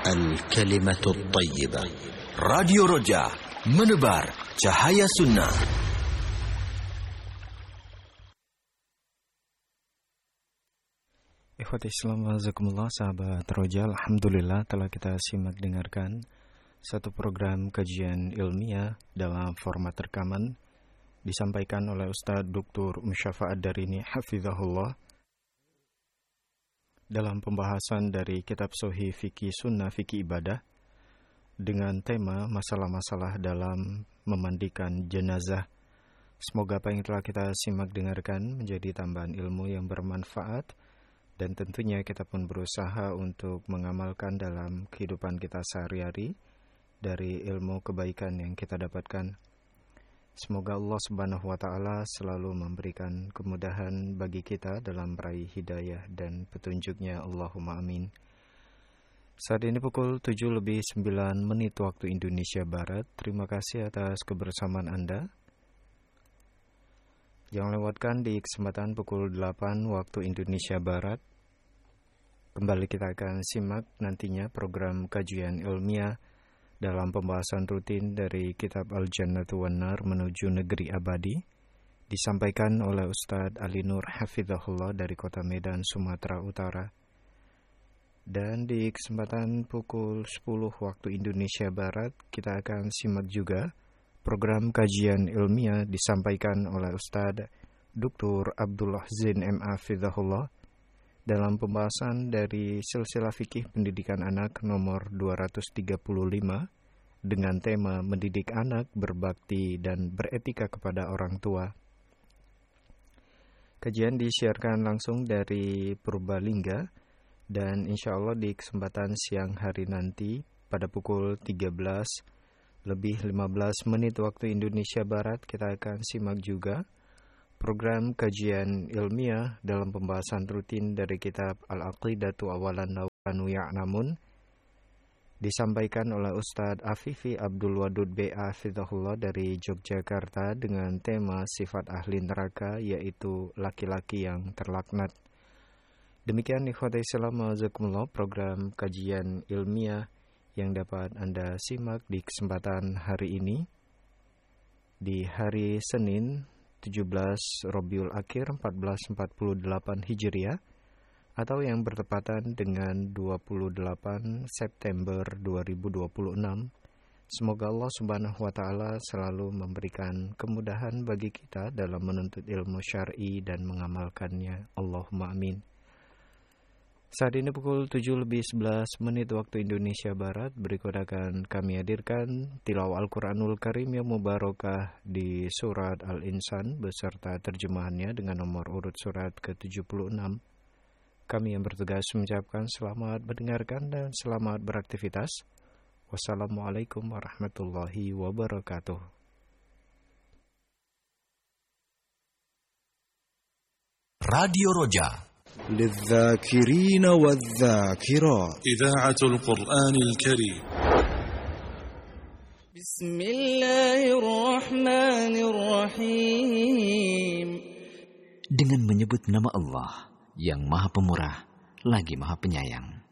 الكلمة الطيبة. راديو رجاء menebar cahaya sunnah. Ikhwati Islam wazakumullah, sahabat Roja, alhamdulillah telah kita simak dengarkan satu program kajian ilmiah dalam format rekaman disampaikan oleh Ustadz Dr. Musyafa'ad Darini hafizahullah dalam pembahasan dari kitab Sahih Fikih Sunnah Fikih Ibadah dengan tema masalah-masalah dalam memandikan jenazah. Semoga apa yang telah kita simak dengarkan menjadi tambahan ilmu yang bermanfaat, dan tentunya kita pun berusaha untuk mengamalkan dalam kehidupan kita sehari-hari dari ilmu kebaikan yang kita dapatkan. Semoga Allah Subhanahu wa Ta'ala selalu memberikan kemudahan bagi kita dalam meraih hidayah dan petunjuknya. Allahumma amin. Saat ini pukul 7:09 waktu Indonesia Barat. Terima kasih atas kebersamaan Anda. Jangan lewatkan di kesempatan pukul 8 waktu Indonesia Barat. Kembali kita akan simak nantinya program kajian ilmiah dalam pembahasan rutin dari kitab Al-Jannatu wan Nar menuju negeri abadi, disampaikan oleh Ustadz Ali Nur hafizahullah dari kota Medan, Sumatera Utara. Dan di kesempatan pukul 10 waktu Indonesia Barat, kita akan simak juga program kajian ilmiah disampaikan oleh Ustadz Dr. Abdullah Zain M.A. hafizahullah dalam pembahasan dari silsilah fikih pendidikan anak nomor 235 dengan tema mendidik anak berbakti dan beretika kepada orang tua. Kajian disiarkan langsung dari Purbalingga, dan insya Allah di kesempatan siang hari nanti pada pukul 13:15 waktu Indonesia Barat kita akan simak juga program kajian ilmiah dalam pembahasan rutin dari kitab Al-Aqidatu Awalan wa Kanu Ya'lamun disampaikan oleh Ustadz Afifi Abdul Wadud B.A. hafizahullah dari Yogyakarta dengan tema sifat ahli neraka, yaitu laki-laki yang terlaknat. Demikian ikhwati Islam wazakumullah program kajian ilmiah yang dapat Anda simak di kesempatan hari ini di hari Senin 17 Rabiul Akhir 1448 Hijriah atau yang bertepatan dengan 28 September 2026. Semoga Allah Subhanahu wa Ta'ala selalu memberikan kemudahan bagi kita dalam menuntut ilmu syar'i dan mengamalkannya. Allahumma amin. Saat ini pukul 7:11 waktu Indonesia Barat. Berikut akan kami hadirkan tilawah Al-Quranul Karim yang mubarakah di surat Al-Insan beserta terjemahannya dengan nomor urut surat ke-76. Kami yang bertugas mengucapkan selamat mendengarkan dan selamat beraktivitas. Wassalamualaikum warahmatullahi wabarakatuh. Radio Roja للذاكرين والذاكرات إذاعة القرآن الكريم. بسم الله الرحمن الرحيم. Dengan menyebut nama Allah yang Maha Pemurah lagi Maha Penyayang.